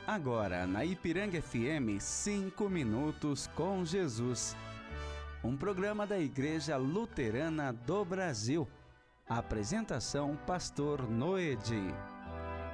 Agora, na Ipiranga FM, 5 minutos com Jesus. Um programa da Igreja Luterana do Brasil. Apresentação, Pastor Noedi.